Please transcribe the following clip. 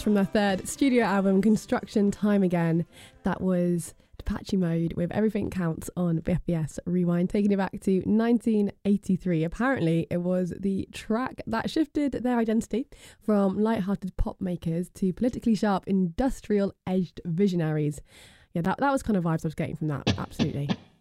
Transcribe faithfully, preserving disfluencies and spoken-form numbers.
from their third studio album, Construction Time Again. That was Depeche Mode with Everything Counts on B F B S Rewind, taking it back to nineteen eighty-three. Apparently, it was the track that shifted their identity from light-hearted pop makers to politically sharp, industrial-edged visionaries. Yeah, that, that was kind of vibes I was getting from that, absolutely.